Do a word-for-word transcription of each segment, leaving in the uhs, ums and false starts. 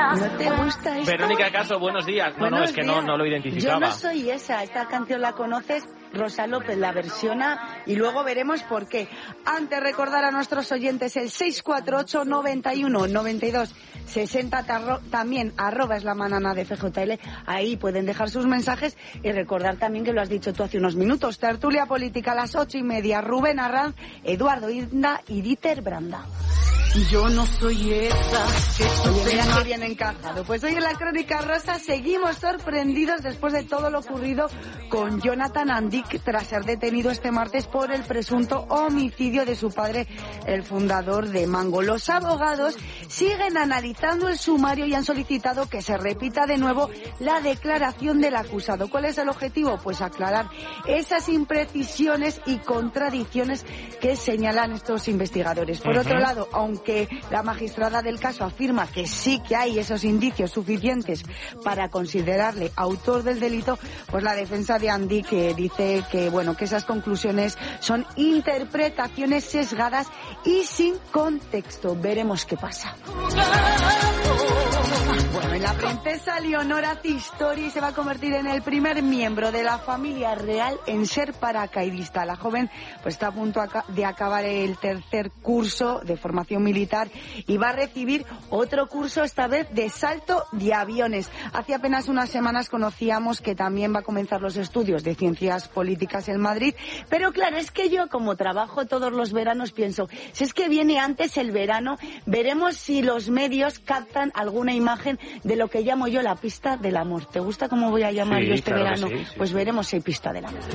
¿No te gusta esto? Verónica Caso, buenos días. No, Buenos no, es que no, días. no lo identificaba. Yo no soy esa. Esta canción la conoces, Rosa López la versiona y luego veremos por qué. Antes, recordar a nuestros oyentes el seis cuatro ocho, noventa y uno, noventa y dos, sesenta, también arroba es la manana de F J L. Ahí pueden dejar sus mensajes y recordar también que lo has dicho tú hace unos minutos. Tertulia política a las ocho y media. Rubén Arranz, Eduardo Inda y Dieter Branda. Yo no soy esa que Oye, mira que bien encajado. Pues hoy en la Crónica Rosa seguimos sorprendidos después de todo lo ocurrido con Jonathan Andic tras ser detenido este martes por el presunto homicidio de su padre, el fundador de Mango. Los abogados siguen analizando el sumario y han solicitado que se repita de nuevo la declaración del acusado. ¿Cuál es el objetivo? Pues aclarar esas imprecisiones y contradicciones que señalan estos investigadores. Por uh-huh. otro lado, aunque que la magistrada del caso afirma que sí que hay esos indicios suficientes para considerarle autor del delito, pues la defensa de Andic que dice que bueno que esas conclusiones son interpretaciones sesgadas y sin contexto. Veremos qué pasa. Bueno, y la princesa Leonora Tistori se va a convertir en el primer miembro de la familia real en ser paracaidista. La joven pues está a punto de acabar el tercer curso de formación militar y va a recibir otro curso, esta vez de salto de aviones. Hace apenas unas semanas conocíamos que también va a comenzar los estudios de ciencias políticas en Madrid, pero claro, es que yo como trabajo todos los veranos pienso, si es que viene antes el verano, veremos si los medios captan alguna imagen de lo que llamo yo la pista del amor. ¿Te gusta cómo voy a llamar sí, yo este claro verano? Sí, sí, pues sí. veremos si hay pista del amor.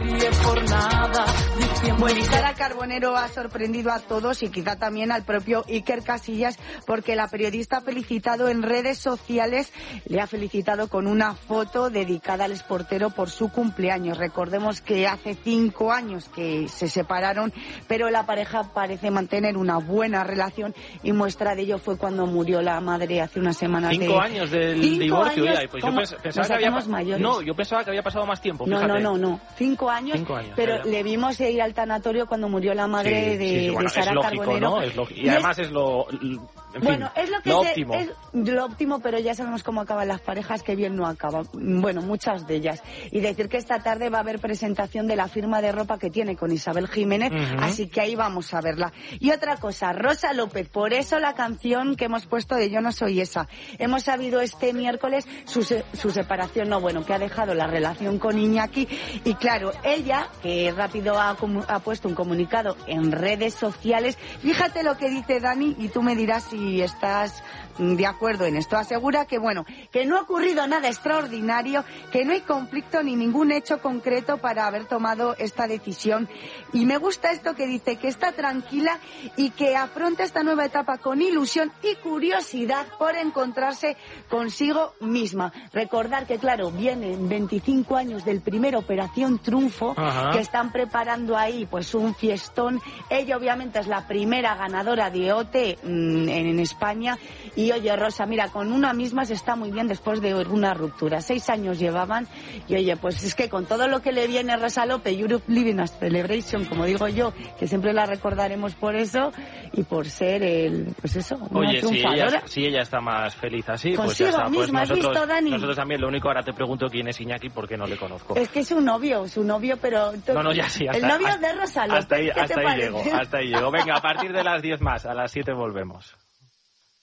Bueno, y Sara Carbonero ha sorprendido a todos y quizá también al propio Iker Casillas, porque la periodista ha felicitado en redes sociales, le ha felicitado con una foto dedicada al exportero por su cumpleaños. Recordemos que hace cinco años que se separaron, pero la pareja parece mantener una buena relación y muestra de ello fue cuando murió la madre hace unas semanas. Cinco de... años del cinco divorcio, años, ya, pues yo pens pensaba que había mayores. No, yo pensaba que había pasado más tiempo. No, fíjate. no, no, no. Cinco años, Cinco años pero ya, ya. le vimos ir al tanatorio cuando murió la madre sí, de, sí, sí, bueno, de Sara es lógico, Carbonero. ¿no? Es lógico. Y, y además es... es lo... En bueno, fin, es lo que lo se, óptimo. es lo óptimo, pero ya sabemos cómo acaban las parejas, que bien no acaban. Bueno, muchas de ellas. Y decir que esta tarde va a haber presentación de la firma de ropa que tiene con Isabel Jiménez, uh-huh. así que ahí vamos a verla. Y otra cosa, Rosa López, por eso la canción que hemos puesto de Yo no soy esa. Hemos sabido este miércoles su, se su separación, no, bueno, que ha dejado la relación con Iñaki. Y claro, ella, que rápido ha, ha puesto un comunicado en redes sociales, fíjate lo que dice Dani y tú me dirás si estás de acuerdo en esto. Asegura que, bueno, que no ha ocurrido nada extraordinario, que no hay conflicto ni ningún hecho concreto para haber tomado esta decisión. Y me gusta esto que dice, que está tranquila y que afronta esta nueva etapa con ilusión y curiosidad por encontrarse consigo misma. Recordar que, claro, vienen veinticinco años del primer Operación Triunfo, Ajá. que están preparando ahí pues un fiestón. Ella obviamente es la primera ganadora de O T mmm, en, en España. Y oye, Rosa, mira, con una misma se está muy bien después de una ruptura. Seis años llevaban y oye, pues es que con todo lo que le viene a Rosa López, Europe Living a Celebration, como digo yo, que siempre la recordaremos por eso y por ser el, pues eso, una oye, triunfadora. Si ella, si ella está más feliz así, Consigo pues ya está. Pues misma, nosotros, ¿has visto, Dani? nosotros también, lo único, ahora te pregunto quién es Iñaki porque no le conozco. Es que es su novio, su novio, pero... No, no, ya sí. Hasta, el novio hasta, de Rosa López, hasta ahí, ¿qué hasta te ahí parece? llego, hasta ahí llego. Venga, a partir de las diez más, a las siete volvemos.